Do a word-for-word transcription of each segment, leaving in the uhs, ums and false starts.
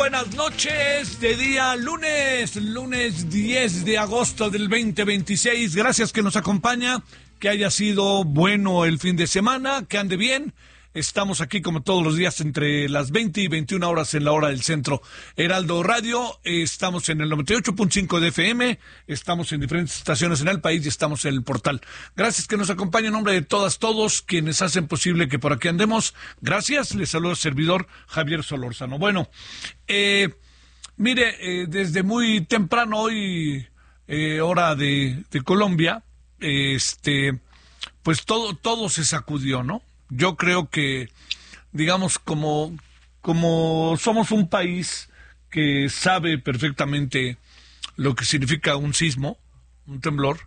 buenas noches de día lunes, lunes diez de agosto del veinte veintiséis. Gracias que nos acompaña, que haya sido bueno el fin de semana, que ande bien. Estamos aquí como todos los días entre las veinte y veintiuna horas en la hora del centro. Heraldo Radio, estamos en el noventa y ocho punto cinco de F M, estamos en diferentes estaciones en el país y estamos en el portal. Gracias que nos acompaña en nombre de todas, todos quienes hacen posible que por aquí andemos. Gracias, les saluda el servidor Javier Solórzano. Bueno, eh, mire, eh, desde muy temprano hoy, eh, hora de, de Colombia, eh, este, pues todo, todo se sacudió, ¿no? Yo creo que, digamos, como, como somos un país que sabe perfectamente lo que significa un sismo, un temblor,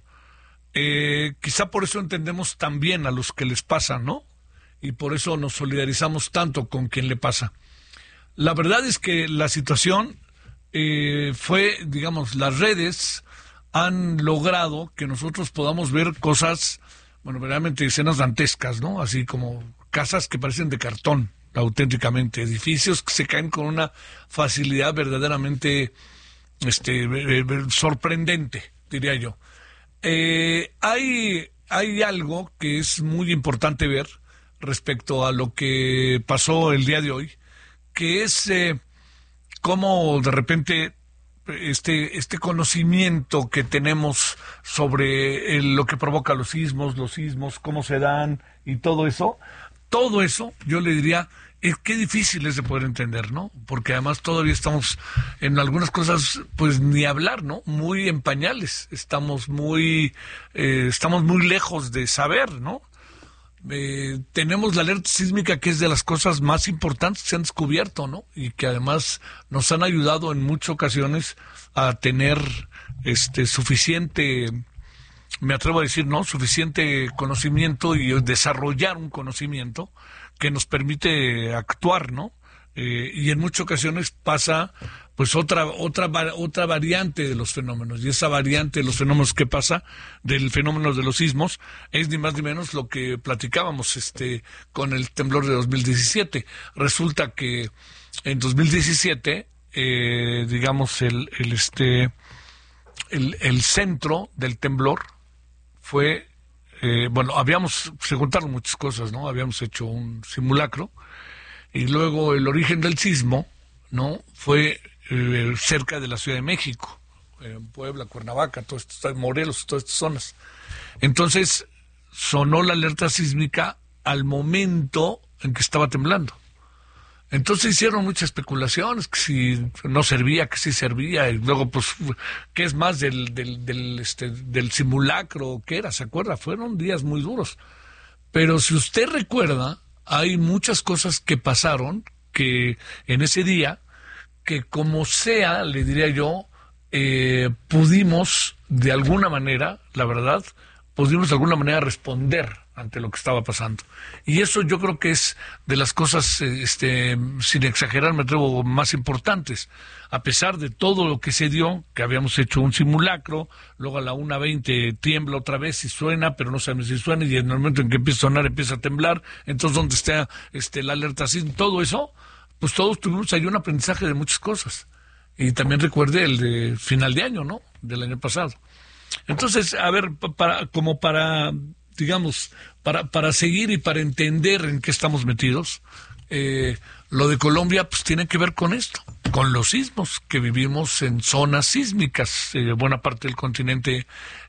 eh, quizá por eso entendemos tan bien a los que les pasa, ¿no? Y por eso nos solidarizamos tanto con quien le pasa. La verdad es que la situación eh, fue, digamos, las redes han logrado que nosotros podamos ver cosas... Bueno, verdaderamente escenas dantescas, ¿no? Así como casas que parecen de cartón, auténticamente, edificios que se caen con una facilidad verdaderamente este, eh, sorprendente, diría yo. Eh, hay, hay algo que es muy importante ver respecto a lo que pasó el día de hoy, que es eh, cómo de repente... Este, este conocimiento que tenemos sobre el, lo que provoca los sismos, los sismos, cómo se dan y todo eso, todo eso, yo le diría, es que difícil es de poder entender, ¿no? Porque además todavía estamos en algunas cosas, pues ni hablar, ¿no? Muy en pañales, estamos muy, eh, estamos muy lejos de saber, ¿no? Eh, tenemos la alerta sísmica, que es de las cosas más importantes que se han descubierto, ¿no? Y que además nos han ayudado en muchas ocasiones a tener este suficiente, me atrevo a decir, ¿no? Suficiente conocimiento y desarrollar un conocimiento que nos permite actuar, ¿no? Eh, y en muchas ocasiones pasa pues otra otra otra variante de los fenómenos, y esa variante de los fenómenos que pasa del fenómeno de los sismos es ni más ni menos lo que platicábamos este con el temblor de dos mil diecisiete. Resulta que en dos mil diecisiete eh, digamos el, el este el, el centro del temblor fue eh, bueno, habíamos se juntaron muchas cosas, ¿no? Habíamos hecho un simulacro. Y luego el origen del sismo, ¿no? Fue eh, cerca de la Ciudad de México, en Puebla, Cuernavaca, todo esto, Morelos, todas estas zonas. Entonces sonó la alerta sísmica al momento en que estaba temblando. Entonces hicieron muchas especulaciones, que si no servía, que sí servía, y luego pues, ¿qué es más del, del, del, este, del simulacro? ¿Qué era? ¿Se acuerda? Fueron días muy duros. Pero si usted recuerda, hay muchas cosas que pasaron que en ese día, que como sea, le diría yo, eh, pudimos de alguna manera, la verdad, pudimos de alguna manera responder ante lo que estaba pasando. Y eso yo creo que es de las cosas, este, sin exagerar, me atrevo, más importantes. A pesar de todo lo que se dio, que habíamos hecho un simulacro, luego a la una veinte tiembla otra vez y suena, pero no sabemos si suena, y en el momento en que empieza a sonar empieza a temblar, entonces ¿dónde está este, la alerta sísmica? Todo eso, pues todos tuvimos ahí un aprendizaje de muchas cosas. Y también recuerde el de final de año, ¿no? Del año pasado. Entonces, a ver, para, como para, digamos, para, para seguir y para entender en qué estamos metidos, eh, lo de Colombia pues tiene que ver con esto, con los sismos, que vivimos en zonas sísmicas, eh, buena parte del continente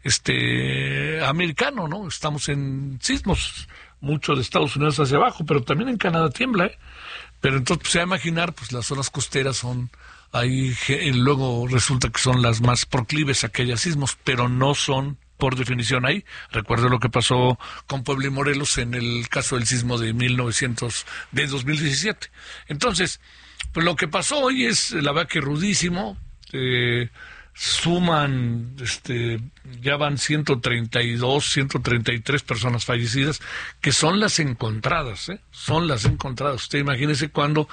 este americano, ¿no? Estamos en sismos, mucho de Estados Unidos hacia abajo, pero también en Canadá tiembla, ¿eh? Pero entonces, pues, se va a imaginar, pues las zonas costeras son... Ahí luego resulta que son las más proclives a que haya sismos, pero no son por definición ahí. Recuerdo lo que pasó con Puebla y Morelos en el caso del sismo de mil novecientos, de dos mil diecisiete. Entonces, pues lo que pasó hoy es, la verdad, que rudísimo. Eh, suman, este, ya van ciento treinta y dos, ciento treinta y tres personas fallecidas, que son las encontradas, ¿eh? Son las encontradas. Usted imagínese cuando...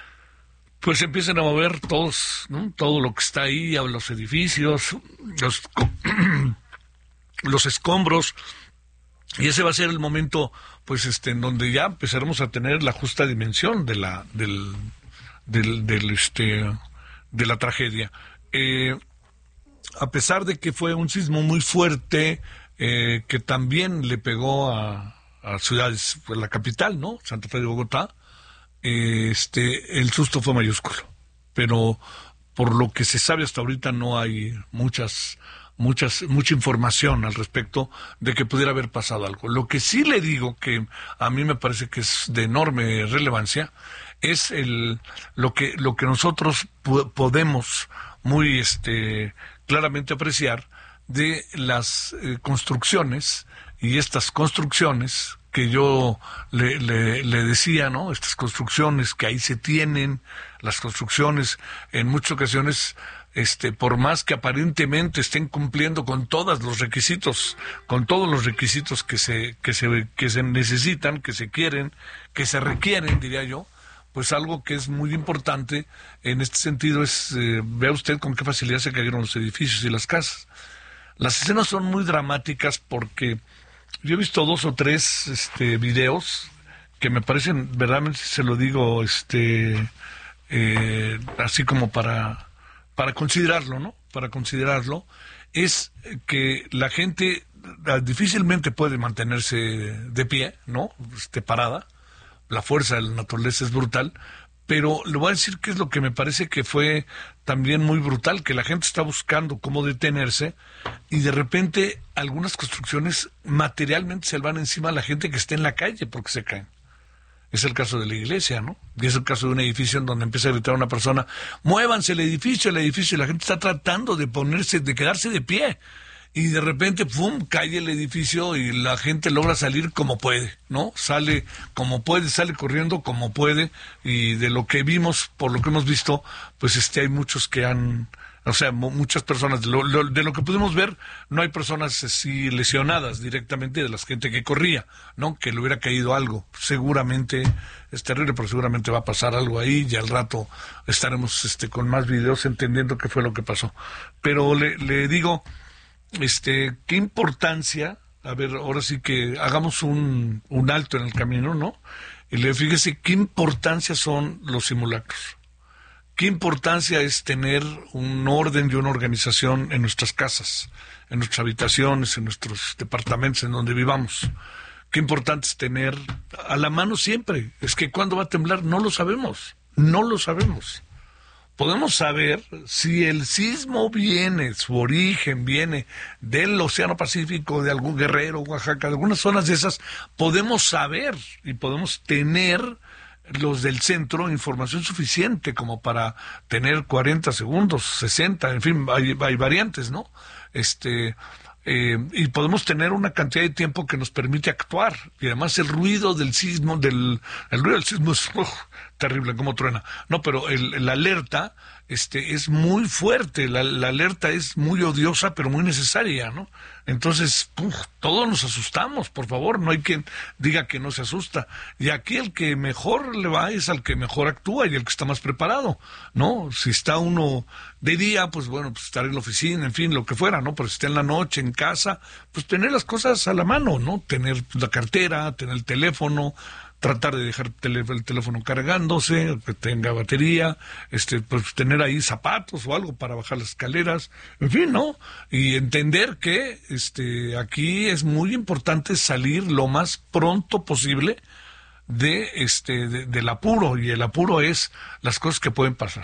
pues empiezan a mover todos, ¿no? Todo lo que está ahí, a los edificios, los, los escombros, y ese va a ser el momento, pues, este, en donde ya empezaremos a tener la justa dimensión de la, del, del, del este, de la tragedia. Eh, a pesar de que fue un sismo muy fuerte, eh, que también le pegó a, a ciudades, pues la capital, ¿no? Santa Fe de Bogotá, eh, este, el susto fue mayúsculo. Pero por lo que se sabe hasta ahorita no hay muchas, muchas, mucha información al respecto de que pudiera haber pasado algo. Lo que sí le digo, que a mí me parece que es de enorme relevancia, es el, lo que, lo que nosotros po- podemos muy, este, claramente apreciar de las eh, construcciones, y estas construcciones que yo le, le, le decía, ¿no? Estas construcciones que ahí se tienen, las construcciones en muchas ocasiones, este, por más que aparentemente estén cumpliendo con todos los requisitos, con todos los requisitos que se, que se, que se necesitan, que se quieren, que se requieren, diría yo, pues algo que es muy importante en este sentido es, eh, vea usted con qué facilidad se cayeron los edificios y las casas. Las escenas son muy dramáticas porque yo he visto dos o tres este, videos que me parecen, verdaderamente se lo digo, este, eh, así como para, para considerarlo, ¿no? Para considerarlo, es que la gente difícilmente puede mantenerse de pie, ¿no? Este, parada. La fuerza de la naturaleza es brutal, pero le voy a decir qué es lo que me parece que fue también muy brutal, que la gente está buscando cómo detenerse y de repente algunas construcciones materialmente se le van encima a la gente que está en la calle porque se caen. Es el caso de la iglesia, ¿no? Y es el caso de un edificio en donde empieza a gritar una persona, muévanse el edificio, el edificio, y la gente está tratando de ponerse, de quedarse de pie. Y de repente, ¡pum!, cae el edificio y la gente logra salir como puede, ¿no? Sale como puede, sale corriendo como puede, y de lo que vimos, por lo que hemos visto, pues este hay muchos que han, o sea, muchas personas, de lo, lo, de lo que pudimos ver, no hay personas así lesionadas directamente de la gente que corría, ¿no? Que le hubiera caído algo. Seguramente es terrible, pero seguramente va a pasar algo ahí y al rato estaremos este con más videos entendiendo qué fue lo que pasó. Pero le, le digo... Este, qué importancia, a ver, ahora sí que hagamos un, un alto en el camino, ¿no? Y le fíjese qué importancia son los simulacros. Qué importancia es tener un orden y una organización en nuestras casas, en nuestras habitaciones, en nuestros departamentos, en donde vivamos. Qué importante es tener a la mano siempre. Es que cuando va a temblar no lo sabemos, no lo sabemos. Podemos saber si el sismo viene, su origen viene del Océano Pacífico, de algún Guerrero, Oaxaca, de algunas zonas de esas, podemos saber y podemos tener los del centro información suficiente como para tener cuarenta segundos, sesenta, en fin, hay, hay variantes, ¿no? Este... Eh, y podemos tener una cantidad de tiempo que nos permite actuar, y además el ruido del sismo, del el ruido del sismo es uh, terrible, como truena, no, pero el, la alerta este es muy fuerte, la, la alerta es muy odiosa pero muy necesaria, ¿no? Entonces, uf, todos nos asustamos, por favor, no hay quien diga que no se asusta, y aquí el que mejor le va es al que mejor actúa y el que está más preparado, ¿no? Si está uno de día, pues bueno, pues estar en la oficina, en fin, lo que fuera, ¿no? Pero si está en la noche, en casa, pues tener las cosas a la mano, ¿no? Tener la cartera, tener el teléfono, tratar de dejar tele, el teléfono cargándose, que tenga batería, este, pues tener ahí zapatos o algo para bajar las escaleras, en fin, ¿no? Y entender que este, aquí es muy importante salir lo más pronto posible de este, de, del apuro, y el apuro es las cosas que pueden pasar.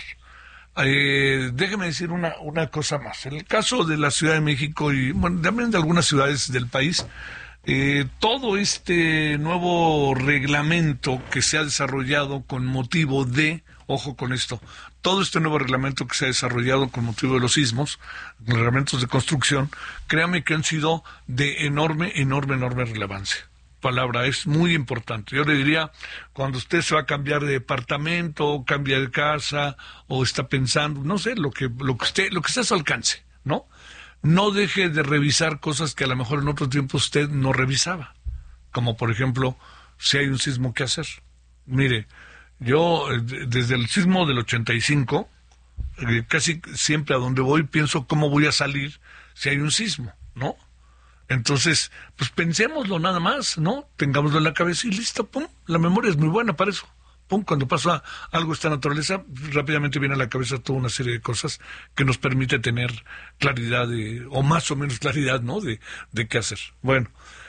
Eh, déjeme decir una, una cosa más. En el caso de la Ciudad de México y bueno, también de algunas ciudades del país, eh, todo este nuevo reglamento que se ha desarrollado con motivo de, ojo con esto, todo este nuevo reglamento que se ha desarrollado con motivo de los sismos, reglamentos de construcción, créame que han sido de enorme, enorme, enorme relevancia. Palabra, es muy importante. Yo le diría, cuando usted se va a cambiar de departamento, cambia de casa, o está pensando, no sé, lo que, lo que usted, lo que esté a su alcance, ¿no? No deje de revisar cosas que a lo mejor en otro tiempo usted no revisaba. Como por ejemplo, si hay un sismo, ¿qué hacer? Mire, yo desde el sismo del ochenta y cinco, casi siempre a donde voy pienso cómo voy a salir si hay un sismo, ¿no? Entonces, pues pensémoslo nada más, ¿no? Tengámoslo en la cabeza y listo, pum, la memoria es muy buena para eso. pum, cuando pasa algo de esta naturaleza, rápidamente viene a la cabeza toda una serie de cosas que nos permite tener claridad, de, o más o menos claridad, ¿no?, de, de qué hacer. Bueno,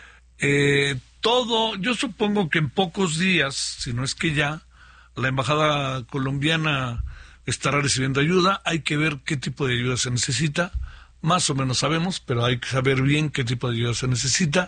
eh, todo, yo supongo que en pocos días, si no es que ya, la embajada colombiana estará recibiendo ayuda. Hay que ver qué tipo de ayuda se necesita. Más o menos sabemos, pero hay que saber bien qué tipo de ayuda se necesita.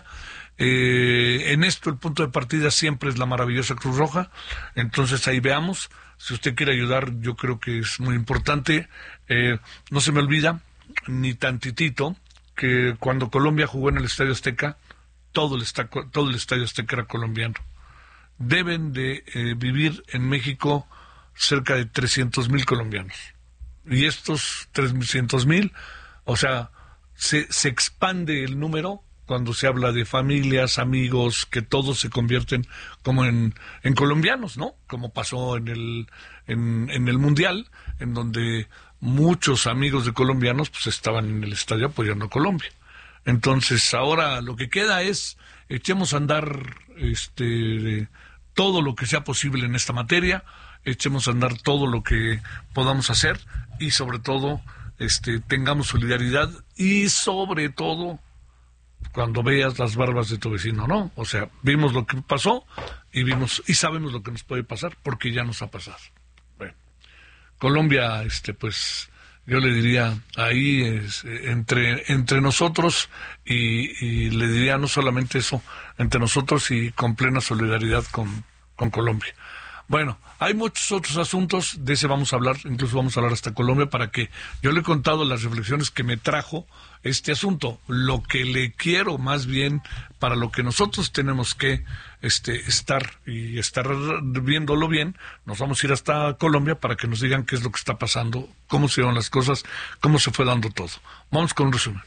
Eh, en esto el punto de partida siempre es la maravillosa Cruz Roja. Entonces ahí veamos. Si usted quiere ayudar, yo creo que es muy importante. Eh, no se me olvida, ni tantitito, que cuando Colombia jugó en el Estadio Azteca, todo el, esta, todo el Estadio Azteca era colombiano. Deben de eh, vivir en México cerca de trescientos mil colombianos. Y estos trescientos mil, o sea, se, se expande el número cuando se habla de familias, amigos, que todos se convierten como en, en colombianos, ¿no? Como pasó en el, en, en el Mundial, en donde muchos amigos de colombianos pues estaban en el estadio apoyando a Colombia. Entonces ahora lo que queda es echemos a andar este todo lo que sea posible en esta materia, echemos a andar todo lo que podamos hacer y sobre todo este tengamos solidaridad y sobre todo cuando veas las barbas de tu vecino, ¿no? O sea, vimos lo que pasó y vimos y sabemos lo que nos puede pasar porque ya nos ha pasado. Bueno, Colombia, este, pues, yo le diría ahí es, entre entre nosotros y, y le diría no solamente eso, entre nosotros y con plena solidaridad con, con Colombia. Bueno, hay muchos otros asuntos, de ese vamos a hablar, incluso vamos a hablar hasta Colombia, para que yo le he contado las reflexiones que me trajo este asunto. Lo que le quiero más bien, para lo que nosotros tenemos que este estar y estar viéndolo bien, nos vamos a ir hasta Colombia para que nos digan qué es lo que está pasando, cómo se dieron las cosas, cómo se fue dando todo. Vamos con un resumen.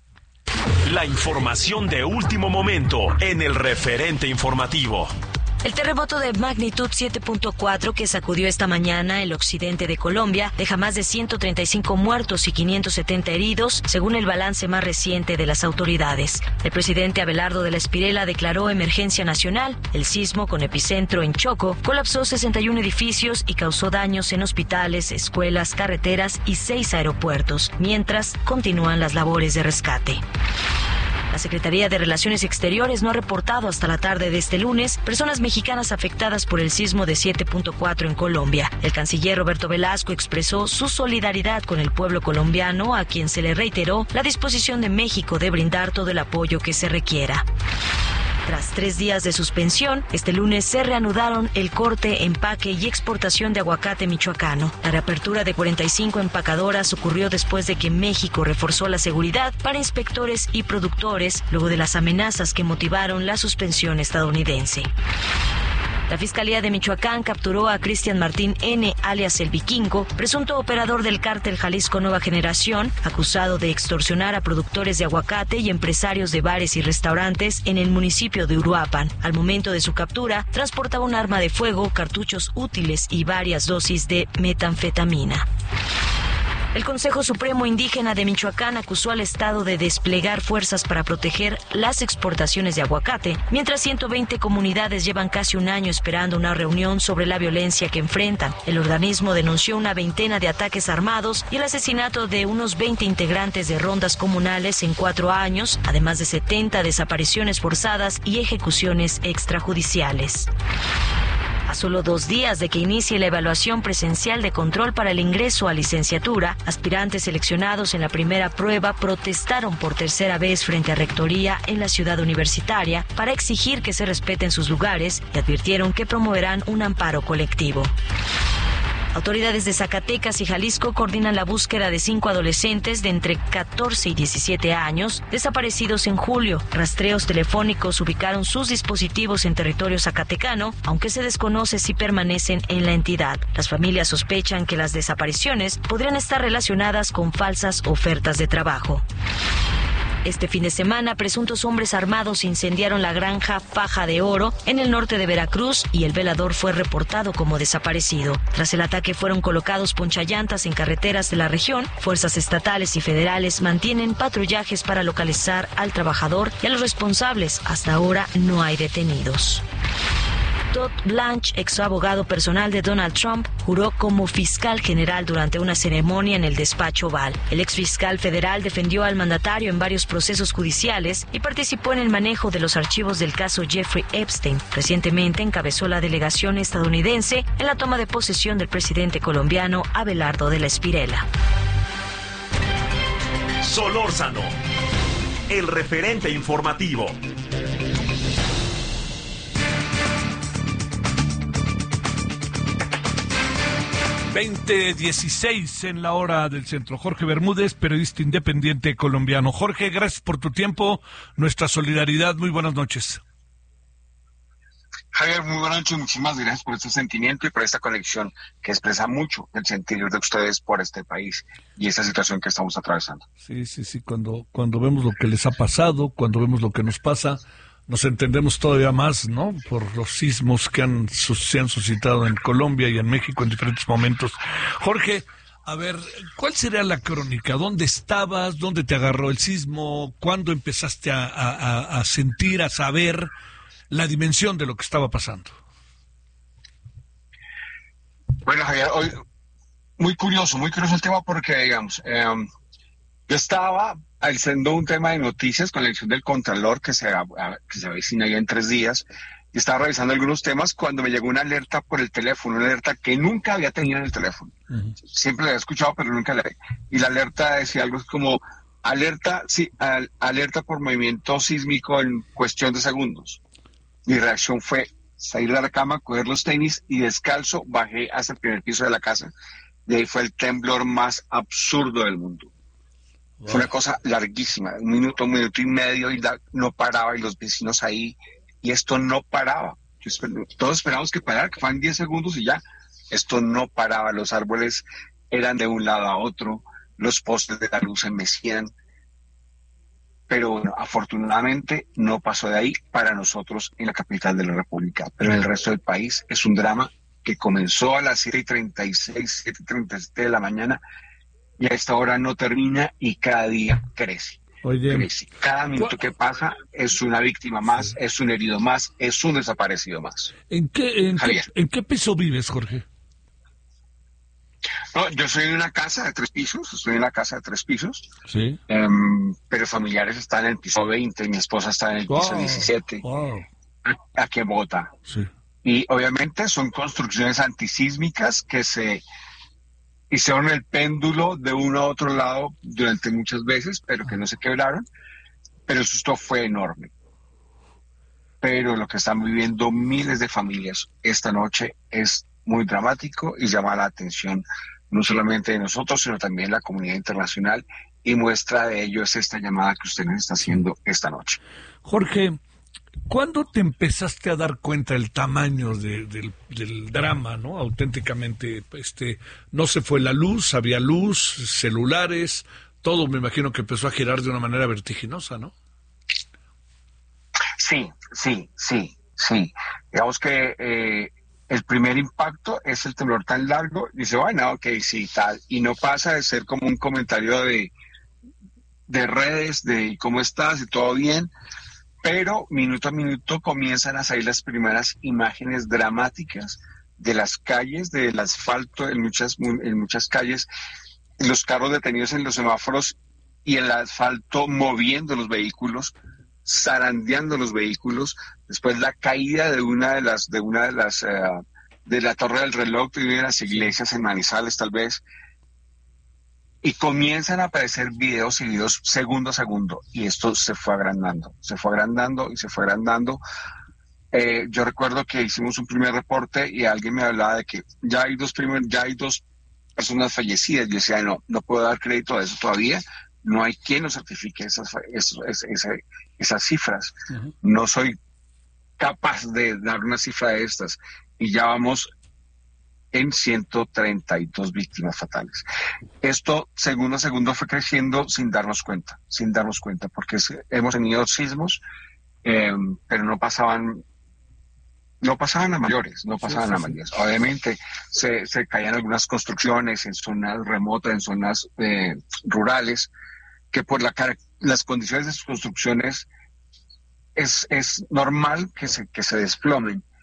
La información de último momento en el referente informativo. El terremoto de magnitud siete punto cuatro que sacudió esta mañana el occidente de Colombia deja más de ciento treinta y cinco muertos y quinientos setenta heridos, según el balance más reciente de las autoridades. El presidente Abelardo de la Espriella declaró emergencia nacional. El sismo, con epicentro en Choco, colapsó sesenta y un edificios y causó daños en hospitales, escuelas, carreteras y seis aeropuertos, mientras continúan las labores de rescate. La Secretaría de Relaciones Exteriores no ha reportado hasta la tarde de este lunes personas mexicanas afectadas por el sismo de siete punto cuatro en Colombia. El canciller Roberto Velasco expresó su solidaridad con el pueblo colombiano, a quien se le reiteró la disposición de México de brindar todo el apoyo que se requiera. Tras tres días de suspensión, este lunes se reanudaron el corte, empaque y exportación de aguacate michoacano. La reapertura de cuarenta y cinco empacadoras ocurrió después de que México reforzó la seguridad para inspectores y productores, luego de las amenazas que motivaron la suspensión estadounidense. La Fiscalía de Michoacán capturó a Cristian Martín N., alias El Vikingo, presunto operador del cártel Jalisco Nueva Generación, acusado de extorsionar a productores de aguacate y empresarios de bares y restaurantes en el municipio de Uruapan. Al momento de su captura, transportaba un arma de fuego, cartuchos útiles y varias dosis de metanfetamina. El Consejo Supremo Indígena de Michoacán acusó al Estado de desplegar fuerzas para proteger las exportaciones de aguacate, mientras ciento veinte comunidades llevan casi un año esperando una reunión sobre la violencia que enfrentan. El organismo denunció una veintena de ataques armados y el asesinato de unos veinte integrantes de rondas comunales en cuatro años, además de setenta desapariciones forzadas y ejecuciones extrajudiciales. A solo dos días de que inicie la evaluación presencial de control para el ingreso a licenciatura, aspirantes seleccionados en la primera prueba protestaron por tercera vez frente a Rectoría en la ciudad universitaria para exigir que se respeten sus lugares y advirtieron que promoverán un amparo colectivo. Autoridades de Zacatecas y Jalisco coordinan la búsqueda de cinco adolescentes de entre catorce y diecisiete años desaparecidos en julio. Rastreos telefónicos ubicaron sus dispositivos en territorio zacatecano, aunque se desconoce si permanecen en la entidad. Las familias sospechan que las desapariciones podrían estar relacionadas con falsas ofertas de trabajo. Este fin de semana, presuntos hombres armados incendiaron la granja Faja de Oro en el norte de Veracruz y el velador fue reportado como desaparecido. Tras el ataque fueron colocados ponchallantas en carreteras de la región. Fuerzas estatales y federales mantienen patrullajes para localizar al trabajador y a los responsables. Hasta ahora no hay detenidos. Todd Blanche, ex abogado personal de Donald Trump, juró como fiscal general durante una ceremonia en el despacho Oval. El ex fiscal federal defendió al mandatario en varios procesos judiciales y participó en el manejo de los archivos del caso Jeffrey Epstein. Recientemente encabezó la delegación estadounidense en la toma de posesión del presidente colombiano Abelardo de la Espriella. Solórzano, el referente informativo. veinte dieciséis en la hora del centro. Jorge Bermúdez, periodista independiente colombiano. Jorge, gracias por tu tiempo, nuestra solidaridad, muy buenas noches. Javier, muy buenas noches, muchísimas gracias por este sentimiento y por esta conexión que expresa mucho el sentir de ustedes por este país y esta situación que estamos atravesando. Sí, sí, sí, cuando, cuando vemos lo que les ha pasado, cuando vemos lo que nos pasa, nos entendemos todavía más, ¿no? Por los sismos que han, se han suscitado en Colombia y en México en diferentes momentos. Jorge, a ver, ¿cuál sería la crónica? ¿Dónde estabas? ¿Dónde te agarró el sismo? ¿Cuándo empezaste a, a, a sentir, a saber la dimensión de lo que estaba pasando? Bueno, Javier, hoy muy curioso, muy curioso el tema porque, digamos, eh, yo estaba haciendo un tema de noticias con la elección del Contralor que se, a, que se avecina ya en tres días y estaba revisando algunos temas cuando me llegó una alerta por el teléfono, una alerta que nunca había tenido en el teléfono. Uh-huh. Siempre la había escuchado, pero nunca la había. Y la alerta decía algo como alerta, sí, al, alerta por movimiento sísmico en cuestión de segundos. Mi reacción fue salir de la cama, coger los tenis y descalzo bajé hasta el primer piso de la casa. Y ahí fue el temblor más absurdo del mundo. Wow. Fue una cosa larguísima, un minuto, un minuto y medio y la, no paraba y los vecinos ahí y esto no paraba. Yo esper, todos esperábamos que parara, que fueran diez segundos y ya. Esto no paraba, los árboles eran de un lado a otro, los postes de la luz se mecían. Pero bueno, afortunadamente no pasó de ahí para nosotros en la capital de la República. Pero en el resto del país es un drama que comenzó a las siete y treinta y seis, siete y treinta y siete de la mañana y a esta hora no termina y cada día crece. Oye, crece. Cada minuto que pasa es una víctima más, sí. Es un herido más, es un desaparecido más. ¿En qué, en qué, ¿en qué piso vives, Jorge? No, yo soy en una casa de tres pisos, estoy en una casa de tres pisos, sí. Um, pero familiares están en el piso veinte, mi esposa está en el piso wow, diecisiete, wow. Aquí en Bogotá. Sí. Y obviamente son construcciones antisísmicas que se hicieron el péndulo de uno a otro lado durante muchas veces, pero que no se quebraron, pero el susto fue enorme. Pero lo que están viviendo miles de familias esta noche es muy dramático y llama la atención no solamente de nosotros, sino también de la comunidad internacional, y muestra de ello es esta llamada que usted nos está haciendo esta noche. Jorge, ¿cuándo te empezaste a dar cuenta del tamaño de, del, del drama, no? Auténticamente, este, no se fue la luz, había luz, celulares, todo me imagino que empezó a girar de una manera vertiginosa, ¿no? Sí, sí, sí, sí. Digamos que eh, el primer impacto es el temblor tan largo, dice, bueno, ok, sí, tal, y no pasa de ser como un comentario de, de redes, de ¿cómo estás? Y todo bien, pero minuto a minuto comienzan a salir las primeras imágenes dramáticas de las calles, del asfalto, en muchas, en muchas calles, los carros detenidos en los semáforos y el asfalto moviendo los vehículos, zarandeando los vehículos, después la caída de una de las, de una de las, uh, de la torre del reloj de una de las iglesias en Manizales tal vez, y comienzan a aparecer videos y videos segundo a segundo, y esto se fue agrandando, se fue agrandando y se fue agrandando. Eh, yo recuerdo que hicimos un primer reporte y alguien me hablaba de que ya hay dos primer, ya hay dos personas fallecidas. Yo decía, no, no puedo dar crédito a eso todavía. No hay quien nos certifique esas, esas, esas, esas cifras. Uh-huh. No soy capaz de dar una cifra de estas. Y ya vamos en ciento treinta y dos víctimas fatales. Esto, segundo a segundo, fue creciendo sin darnos cuenta, sin darnos cuenta, porque hemos tenido sismos, eh, pero no pasaban, no pasaban a mayores, no pasaban sí, sí, a mayores. Sí. Obviamente se, se caían algunas construcciones en zonas remotas, en zonas eh, rurales, que por la, las condiciones de sus construcciones es, es normal que se, que se desplomen,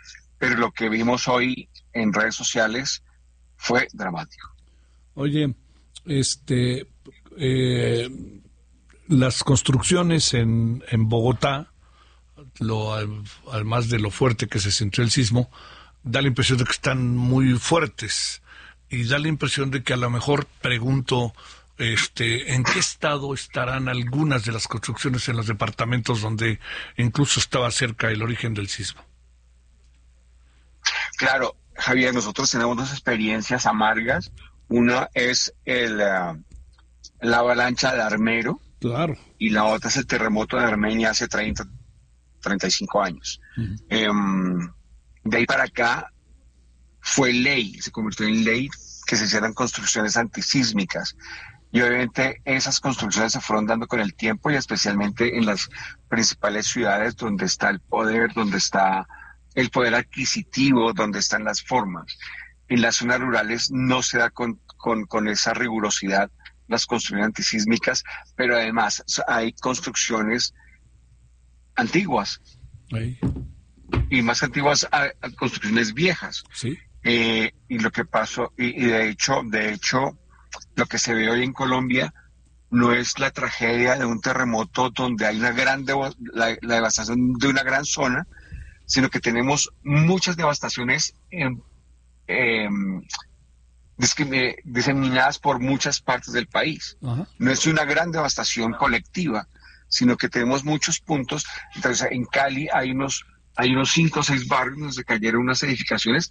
pero lo que vimos hoy en redes sociales fue dramático. Oye, este, eh, las construcciones en, en Bogotá, lo, además de lo fuerte que se sintió el sismo, da la impresión de que están muy fuertes y da la impresión de que a lo mejor, pregunto, este, ¿en qué estado estarán algunas de las construcciones en los departamentos donde incluso estaba cerca el origen del sismo? Claro, Javier, nosotros tenemos dos experiencias amargas. Una es el, uh, la avalancha de Armero. Claro. Y la otra es el terremoto de Armenia hace treinta, treinta y cinco años. Uh-huh. Eh, de ahí para acá fue ley, se convirtió en ley que se hicieran construcciones antisísmicas. Y obviamente esas construcciones se fueron dando con el tiempo y especialmente en las principales ciudades donde está el poder, donde está el poder adquisitivo, donde están las formas. En las zonas rurales no se da con, con, con esa rigurosidad las construcciones antisísmicas, pero además hay construcciones antiguas. Ahí. Y más antiguas a, a construcciones viejas. Sí. Eh, y lo que pasó, y, y de hecho, de hecho, lo que se ve hoy en Colombia no es la tragedia de un terremoto donde hay una gran devo- la, la devastación de una gran zona, sino que tenemos muchas devastaciones eh, eh, discrimi- diseminadas por muchas partes del país. Uh-huh. No es una gran devastación colectiva, sino que tenemos muchos puntos. Entonces, en Cali hay unos hay unos cinco o seis barrios donde se cayeron unas edificaciones